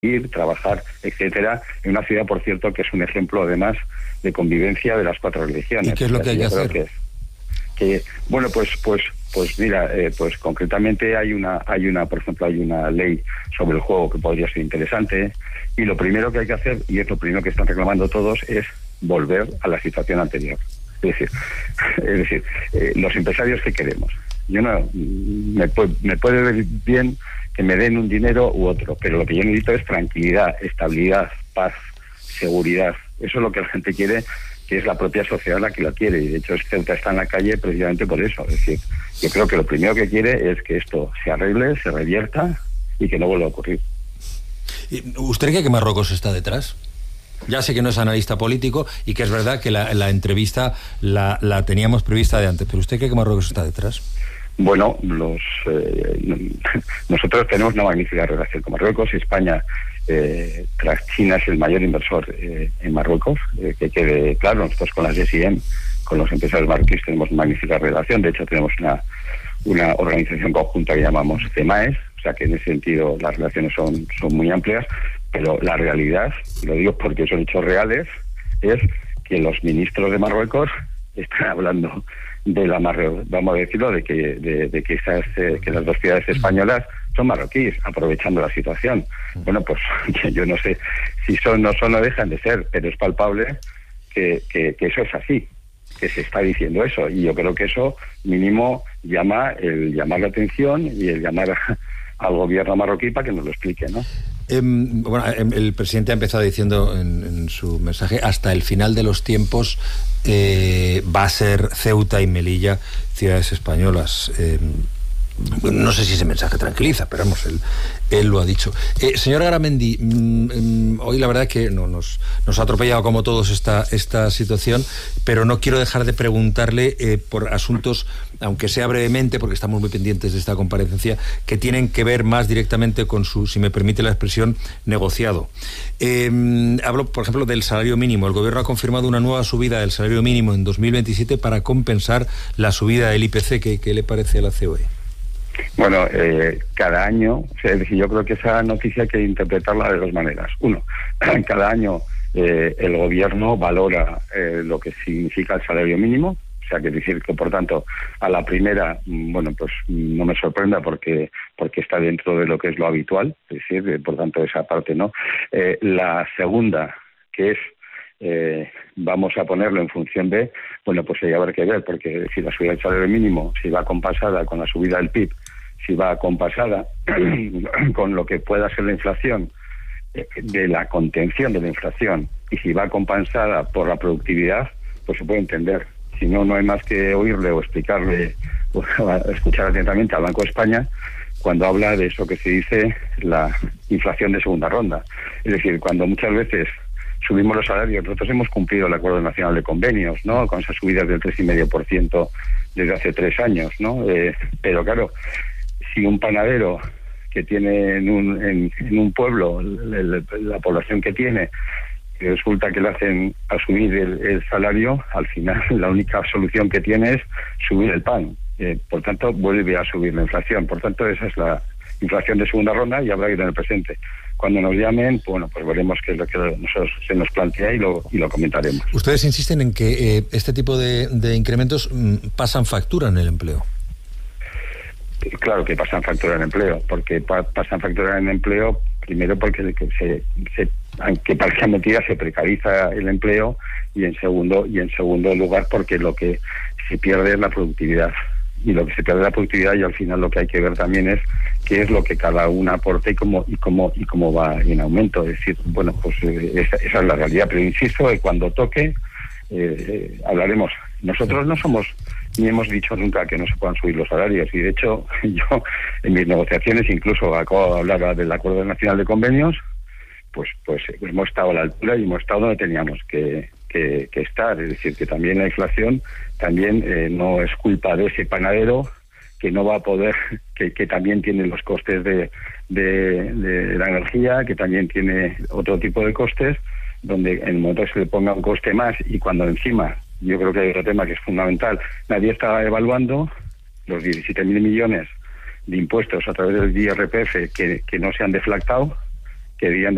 ir, trabajar, etcétera, en una ciudad, por cierto, que es un ejemplo, además, de convivencia de las 4 religiones. ¿Y qué es lo que hay que hacer? Bueno, pues mira, pues concretamente hay una, por ejemplo, hay una ley sobre el juego que podría ser interesante, y lo primero que hay que hacer, y es lo primero que están reclamando todos, es volver a la situación anterior. Es decir, los empresarios que queremos. Yo no me puede ver bien que me den un dinero u otro, pero lo que yo necesito es tranquilidad, estabilidad, paz, seguridad. Eso es lo que la gente quiere, que es la propia sociedad la que la quiere, y de hecho Ceuta está en la calle precisamente por eso. Es decir, yo creo que lo primero que quiere es que esto se arregle, se revierta y que no vuelva a ocurrir. ¿Usted cree que Marruecos está detrás? Ya sé que no es analista político y que es verdad que la entrevista la teníamos prevista de antes, pero ¿usted cree que Marruecos está detrás? Bueno, nosotros tenemos una magnífica relación con Marruecos. España, tras China, es el mayor inversor en Marruecos. Que quede claro, nosotros con las SIM, con los empresarios marroquíes, tenemos una magnífica relación. De hecho, tenemos una organización conjunta que llamamos CEMAES, o sea que en ese sentido las relaciones son muy amplias, pero la realidad, lo digo porque son hechos reales, es que los ministros de Marruecos están hablando de vamos a decirlo, de que las dos ciudades españolas son marroquíes, aprovechando la situación. Bueno, pues yo no sé si son o no dejan de ser, pero es palpable que eso es así, que se está diciendo eso, y yo creo que eso mínimo llamar la atención y el llamar al gobierno marroquí para que nos lo explique, ¿no? Bueno, el presidente ha empezado diciendo en su mensaje: hasta el final de los tiempos va a ser Ceuta y Melilla ciudades españolas. No sé si ese mensaje tranquiliza, pero vamos, él lo ha dicho. Señor Garamendi, hoy la verdad es que nos ha atropellado como todos esta situación, pero no quiero dejar de preguntarle por asuntos, aunque sea brevemente, porque estamos muy pendientes de esta comparecencia, que tienen que ver más directamente con su, si me permite la expresión, negociado. Hablo, por ejemplo, del salario mínimo. El gobierno ha confirmado una nueva subida del salario mínimo en 2027 para compensar la subida del IPC. ¿Qué le parece a la COE? Bueno, cada año, es decir, yo creo que esa noticia hay que interpretarla de dos maneras. Uno, cada año el gobierno valora lo que significa el salario mínimo, o sea, que es decir que, por tanto, a la primera, bueno, pues no me sorprenda porque está dentro de lo que es lo habitual, es decir, por tanto, esa parte no. La segunda, que es vamos a ponerlo en función de, bueno, pues hay que ver, porque si la subida del salario mínimo, si va compasada con la subida del PIB, si va compasada con lo que pueda ser la inflación, de la contención de la inflación, y si va compensada por la productividad, pues se puede entender. Si no, no hay más que oírle o explicarle, o escuchar atentamente al Banco de España cuando habla de eso que se dice la inflación de segunda ronda. Es decir, cuando muchas veces subimos los salarios, nosotros hemos cumplido el Acuerdo Nacional de Convenios, ¿no?, con esas subidas del 3,5% desde hace 3 años, ¿no? Pero claro, si un panadero que tiene en un pueblo la población que tiene, resulta que le hacen a subir el salario, al final la única solución que tiene es subir el pan. Por tanto, vuelve a subir la inflación. Por tanto, esa es la inflación de segunda ronda, y habrá que tener presente. Cuando nos llamen, bueno, pues veremos qué es lo que se nos plantea y lo comentaremos. Ustedes insisten en que este tipo de incrementos pasan factura en el empleo. Claro que pasan factura en empleo, porque pasan factura en empleo, primero porque aunque parezca mentira, se precariza el empleo, y en segundo lugar porque lo que se pierde es la productividad. Y lo que se pierde la productividad, y al final lo que hay que ver también es qué es lo que cada uno aporta y cómo va en aumento. Es decir, bueno, pues esa es la realidad. Pero insisto, que cuando toque hablaremos. Nosotros no somos ni hemos dicho nunca que no se puedan subir los salarios, y de hecho yo en mis negociaciones, incluso acabo de hablar del Acuerdo Nacional de Convenios, pues hemos estado a la altura y hemos estado donde teníamos que estar. Es decir, que también la inflación también no es culpa de ese panadero que no va a poder, que también tiene los costes de la energía, que también tiene otro tipo de costes, donde en el momento que se le ponga un coste más, y cuando encima, yo creo que hay otro tema que es fundamental, nadie está evaluando los 17.000 millones de impuestos a través del IRPF que no se han deflactado, que deberían